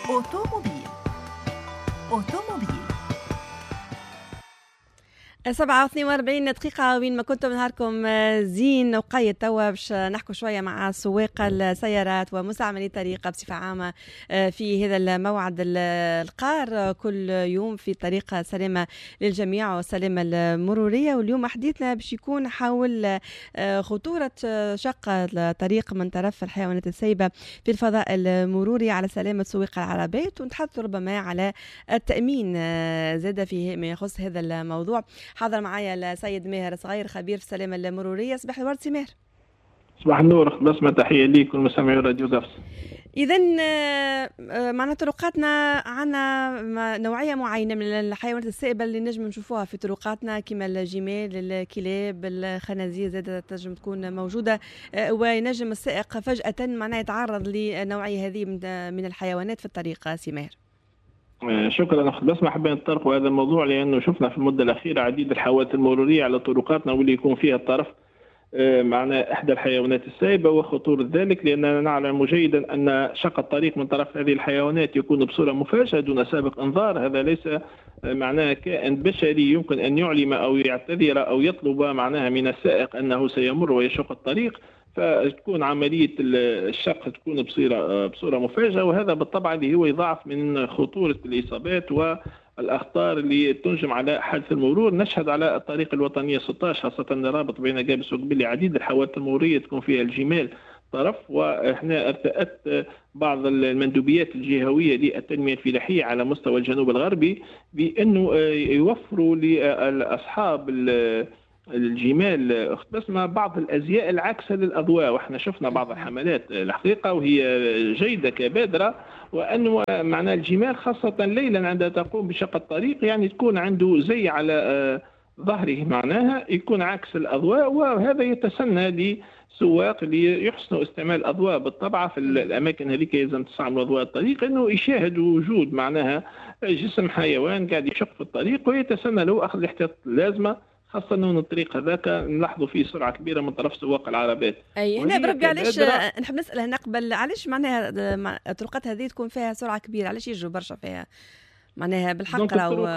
أوتوموبيل 7:42 وين ما كنتم نهاركم زين وقيد. توا باش نحكوا شويه مع سواق السيارات ومستعملي الطريق بصفه عامه في هذا الموعد القار كل يوم في طريقه سلامه للجميع والسلامه المروريه. واليوم حديثنا باش يكون حول خطوره شق الطريق من طرف الحيوانات السايبه في الفضاء المروري على سلامه سواق العربات، ونتحدث ربما على التامين زاد في ما يخص هذا الموضوع. حاضر معايا السيد ماهر صغير خبير في السلامة المرورية. صباح الورد سي ماهر. صباح النور، بسمة تحية ليكم مستمعي راديو قفص. إذن معنا طرقاتنا عنا نوعية معينة من الحيوانات السائبة اللي نجم نشوفوها في طرقاتنا كما الجمال، الكلاب، الخنازير زادة تنجم تكون موجودة، وينجم السائق فجأة معناها يتعرض لنوعية هذه من الحيوانات في الطريق سي ماهر. شكرا أخت بسمة. حابين نتطرقوا هذا الموضوع لأنه شفنا في المدة الأخيرة عديد الحوادث المرورية على طرقاتنا واللي يكون فيها الطرف معنا إحدى الحيوانات السائبة وخطورة ذلك، لأننا نعلم جيدا أن شق الطريق من طرف هذه الحيوانات يكون بصورة مفاجئة دون سابق إنذار. هذا ليس معناه كائن بشري يمكن أن يعلم أو يعتذر أو يطلب معناها من السائق أنه سيمر ويشق الطريق، فتكون عملية الشق تكون بصورة مفاجئة، وهذا بالطبع اللي هو يضاعف من خطورة الإصابات والأخطار اللي تنجم على حادث المرور. نشهد على الطريق الوطنية 16 خاصة الرابط بين جابس وقبلي عديد الحوادث المرورية تكون فيها الجمال طرف، وإحنا ارتأت بعض المندوبيات الجهوية للتنمية الفلاحية على مستوى الجنوب الغربي بأنه يوفروا لأصحاب الجمال أخت بسمة بعض الأزياء العاكسة للأضواء، وإحنا شفنا بعض الحملات الحقيقة وهي جيدة كبادرة، وأنه معنى الجمال خاصة ليلا عندما تقوم بشق الطريق يعني تكون عنده زي على ظهره معناها يكون عكس الأضواء، وهذا يتسنى لسواق اللي يحسنوا استعمال الأضواء بالطبع في الأماكن هذيك لازم تستعمل أضواء الطريق، أنه يشاهد وجود معناها جسم حيوان قاعد يشق في الطريق ويتسنى له أخذ الاحتياطات اللازمة، خاصة أنه الطريق هذاك نلاحظوا فيه سرعة كبيرة من طرف سواق العربات. أي هنا بربي علاش نحب نسأل هنا قبل، علاش معناها الطرقات هذه تكون فيها سرعة كبيرة؟ علاش يجوا برشا فيها معناها بالحق؟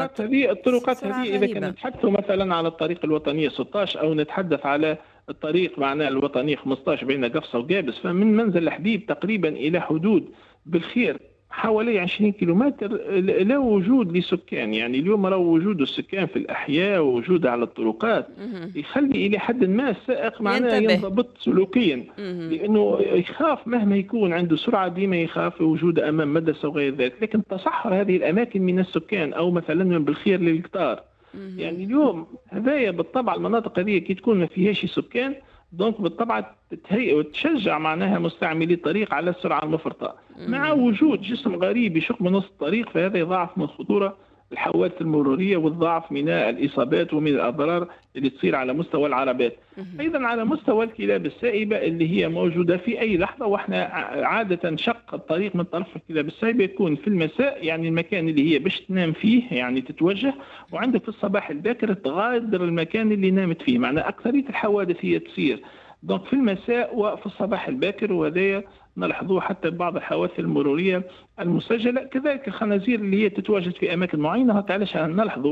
الطرقات هذه إذا كنا نتحدثوا مثلا على الطريق الوطنية 16 أو نتحدث على الطريق معناها الوطنية 15 بين قفصة وقابس، فمن منزل الحبيب تقريبا إلى حدود بالخير حوالي 20 كيلومتر لا وجود لسكان. يعني اليوم راه وجود السكان في الأحياء ووجودها على الطرقات يخلي إلى حد ما السائق معناه ينضبط سلوكيا، لأنه يخاف مهما يكون عنده سرعة ديما يخاف وجوده أمام مدرسة وغير ذلك. لكن تصحر هذه الأماكن من السكان أو مثلا من بالخير للقطار، يعني اليوم هذايا بالطبع المناطق هذه كي تكون ما فيهاش سكان دونك بالطبع تتهيئ وتشجع معناها مستعملي الطريق على السرعة المفرطة. مع وجود جسم غريب يشق من نص الطريق فهذا يضاعف من خطورة الحوادث المرورية والضعف من الإصابات ومن الأضرار اللي تصير على مستوى العربات. أيضا على مستوى الكلاب السائبة اللي هي موجودة في أي لحظة، وإحنا عادة شق الطريق من طرف الكلاب السائبة يكون في المساء، يعني المكان اللي هي باش تنام فيه يعني تتوجه، وعندك في الصباح الباكر تغادر المكان اللي نامت فيه، معنى أكثرية الحوادث هي تصير دونك في المساء وفي الصباح الباكر، وهذا نلاحظوه حتى بعض الحوادث المرورية المسجلة. كذلك الخنازير اللي هي تتواجد في أماكن معينة، علاش نلاحظوا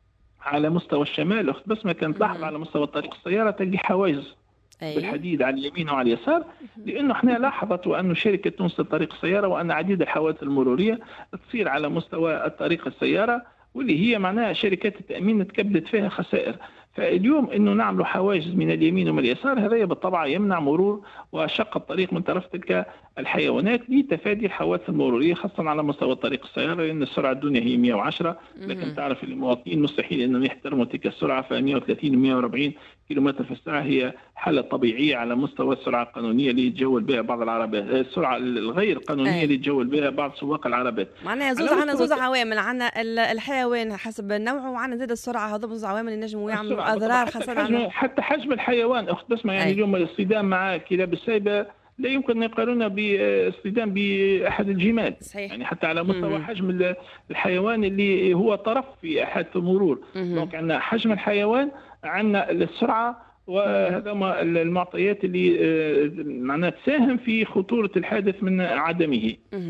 على مستوى الشمال أخت بس ما كانت تلاحظ على مستوى طريق السيارة تلقي حواجز بالحديد على اليمين وعلى اليسار، لأنه احنا لاحظت وأن شركة تونس طريق السيارة وأن عديد الحوادث المرورية تصير على مستوى الطريق السيارة، واللي هي معناها شركات التأمين تكبدت فيها خسائر. فاليوم انه نعملوا حواجز من اليمين ومن اليسار هذا بالطبع يمنع مرور وشق الطريق من طرف تلك الحيوانات لتفادي الحوادث المروريه خاصه على مستوى طريق السياره، لان السرعه الدنيا هي 110، لكن تعرف المواطنين مستحيل انهم يحترموا تلك السرعه، ف 130 و 140 كيلومتر في الساعه هي حاله طبيعيه على مستوى السرعه القانونيه اللي يتجول بها بعض العربات، السرعه الغير قانونيه اللي يتجول بها بعض سواق العربات. معناها زوز عوامل، عندنا الحيوان حسب نوعه، وعندنا زاد السرعه، هذو زوز عوامل اللي ينجموا يعملوا اضرار خاصه حتى حجم الحيوان اخت بسمة. يعني اليوم الاصطدام مع كلاب السايبه لا يمكن أن يقارنها باصطدام بأحد الجمال. صحيح. يعني حتى على مستوى حجم الحيوان اللي هو طرف في أحد المرور. دونك عندنا حجم الحيوان، عندنا السرعة، وهذا ما المعطيات اللي معناها تساهم في خطورة الحادث من عدمه.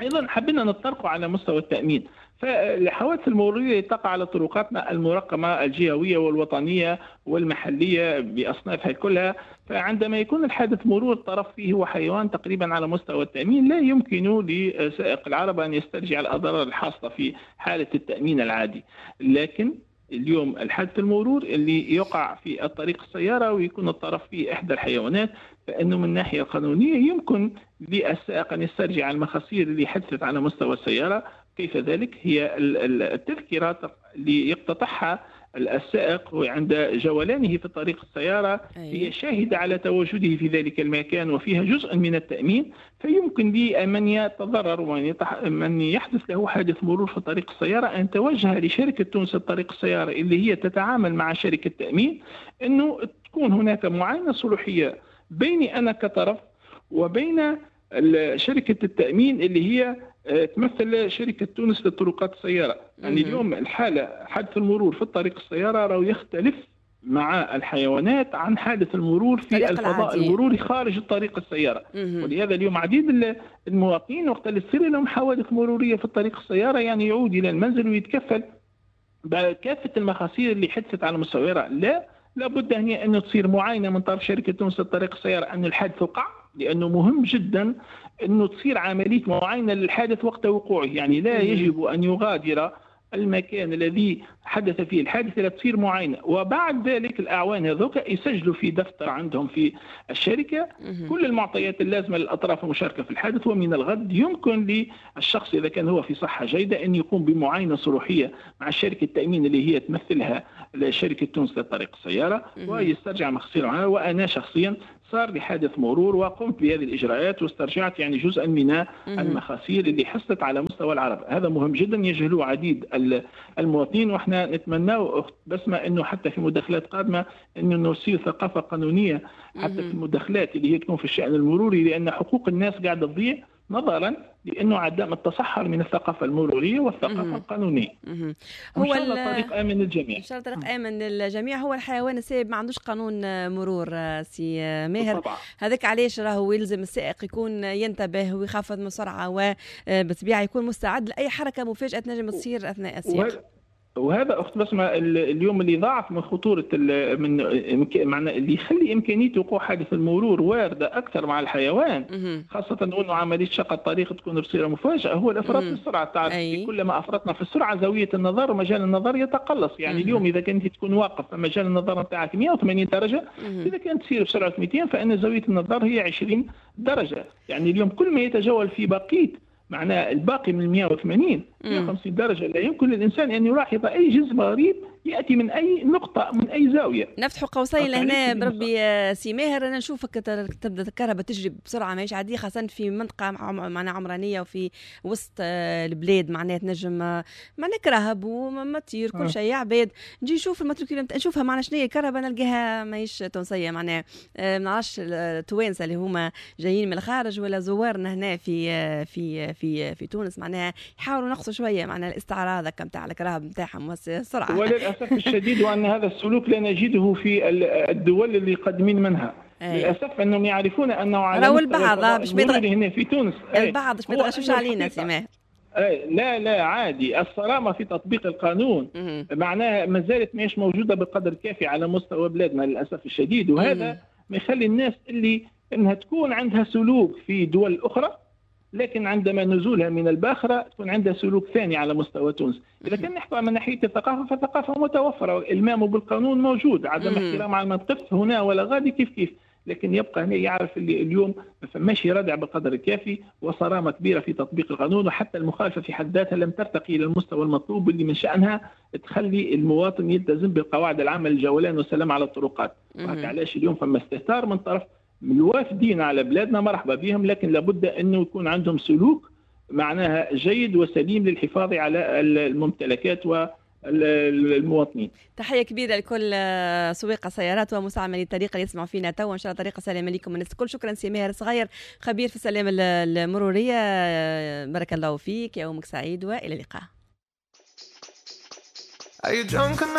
أيضا حبينا نطرقوا على مستوى التأمين. فالحوادث المرورية تقع على طرقاتنا المرقمة الجهوية والوطنية والمحلية بأصنافها كلها. فعندما يكون الحادث مرور الطرف فيه هو حيوان تقريبا على مستوى التأمين، لا يمكن لسائق العربة أن يسترجع الأضرار الحاصلة في حالة التأمين العادي. لكن اليوم الحادث المرور اللي يقع في الطريق السيارة ويكون الطرف فيه إحدى الحيوانات، فإنه من الناحية القانونية يمكن للسائق أن يسترجع المخاسير اللي حدثت على مستوى السيارة. كيف ذلك؟ هي التذكرة اللي يقتطعها السائق عند جولانه في طريق السيارة، هي شاهدة على تواجده في ذلك المكان وفيها جزء من التأمين. فيمكن لمن يتضرر ومن يحدث له حادث مرور في طريق السيارة أن توجه لشركة تونس لطريق السيارة اللي هي تتعامل مع شركة تأمين، أنه تكون هناك معاينة صلوحية بيني أنا كطرف وبين شركة التأمين اللي هي تمثل شركة تونس لطرقات السيارة. يعني اليوم الحالة حادث المرور في الطريق السيارة راه يختلف مع الحيوانات عن حادث المرور في الفضاء المروري خارج الطريق السيارة. ولهذا اليوم عديد المواطنين وقت اللي تصير لهم حوادث مرورية في الطريق السيارة يعني يعود إلى المنزل ويتكفل بكافة المخاسير اللي حدثت على مستوى. لا بد أن تصير معاينة من طرف شركة تونس لطريق السيارة أن الحادث وقع، لأنه مهم جدا أنه تصير عملية معاينة للحادث وقت وقوعه. يعني لا يجب أن يغادر المكان الذي حدث فيه الحادث لا تصير معاينة، وبعد ذلك الأعوان هذوك يسجلوا في دفتر عندهم في الشركة كل المعطيات اللازمة للأطراف المشاركة في الحادث. ومن الغد يمكن للشخص إذا كان هو في صحة جيدة أن يقوم بمعاينة صلوحية مع شركة التأمين اللي هي تمثلها شركة تونس لطريق السيارة ويسترجع مخسيره. وأنا شخصيا صار لي حادث مرور وقمت بهذه الإجراءات واسترجعت يعني جزءا من المخاسير اللي حصلت على مستوى العرب. هذا مهم جدا يجهله عديد المواطنين، واحنا نتمنى بسمة انه حتى في مداخلات قادمة انه نرسل ثقافة قانونية حتى في المداخلات اللي هي تكون في الشأن المروري، لأن حقوق الناس قاعدة تضيع نظرا لأنه عدم التصحر من الثقافة المرورية والثقافة القانونية. هو إن شاء الله طريق آمن للجميع. إن شاء الله طريق آمن للجميع. هو الحيوان السائب ما عندوش قانون مرور سي ماهر، هذاك علاش راهو يلزم السائق يكون ينتبه ويخفض من السرعة وبالطبيعة يكون مستعد لأي حركة مفاجئة تنجم تصير أثناء السياق. وهذا أخت بسمة اليوم اللي ضاعف من خطورة من معنى اللي يخلي إمكانية وقوع حادث المرور واردة أكثر مع الحيوان، خاصة أنه عملية شق الطريق تكون رسالة مفاجئة، هو الإفراط في السرعة. تعرف كلما أفرطنا في السرعة زاوية النظر ومجال النظر يتقلص. يعني اليوم إذا كنت تكون واقف فمجال النظر نتاعك 180 درجة، إذا كانت تسير بسرعة 200 فإن زاوية النظر هي 20 درجة. يعني اليوم كل ما يتجول في بقية معناه الباقي من 180 150 درجة لا يمكن للإنسان أن يلاحظ أي جسم غريب يأتي من أي نقطة من أي زاوية. نفتح قوسين لهنا بربي سي ماهر، أنا نشوفك تبدأ الكهرباء تجري بسرعة ماهيش عادية، خاصة في منطقة معناها عمرانية وفي وسط البلاد معناها تنجم معناها كرهب ومطير كل شيء عباد. نجي نشوف الماتريكولة نشوفها معنا شنو هي الكهرباء نلقاها ماهيش تونسية، معناها ما نعرفش التوانسة اللي هما جايين من الخارج ولا زوارنا هنا في تونس معناها يحاولوا نقصوا شوية معناها الاستعراض نتاع الكرهب نتاعهم السرعة. وللأسف الشديد وأن هذا السلوك لا نجده في الدول اللي قادمين منها. للأسف أنهم يعرفون أنه على البعض هنا في تونس البعض مش بيتغشوش علينا سماه. لا عادي. الصرامة في تطبيق القانون معناها ما زالت مش موجودة بقدر كافي على مستوى بلادنا للأسف الشديد. وهذا ما يخلي الناس اللي أنها تكون عندها سلوك في دول أخرى لكن عندما نزولها من الباخرة تكون عندها سلوك ثاني على مستوى تونس. إذا كان نحكي من ناحية الثقافة فالثقافة متوفرة والإلمام بالقانون موجود، عدم احترام على المنطق هنا ولا غادي كيف، لكن يبقى هنا يعرف اللي اليوم ما فماش ردع بقدر الكافي وصرامة كبيرة في تطبيق القانون، وحتى المخالفة في حد ذاتها لم ترتقي إلى المستوى المطلوب اللي من شأنها تخلي المواطن يلتزم بالقواعد العامة للجولان والسلام على الطرقات. وهكذا علاش اليوم فما استهتار من طرف من الوافدين على بلادنا، مرحبا بهم، لكن لابد أنه يكون عندهم سلوك معناها جيد وسليم للحفاظ على الممتلكات والمواطنين. تحية كبيرة لكل سواق السيارات ومستعملي الطريق اللي يسمعوا فينا توا، إن شاء الله طريقة سلامة لكم الناس الكل. شكرا سي ماهر صغير خبير في السلامة المرورية، بارك الله فيك، يومك سعيد وإلى اللقاء.